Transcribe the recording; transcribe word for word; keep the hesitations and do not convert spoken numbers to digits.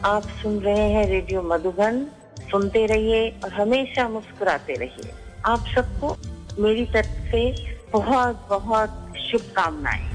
आप सुन रहे हैं रेडियो मधुबन। सुनते रहिए और हमेशा मुस्कुराते रहिए। आप सबको मेरी तरफ से बहुत बहुत शुभकामनाएं।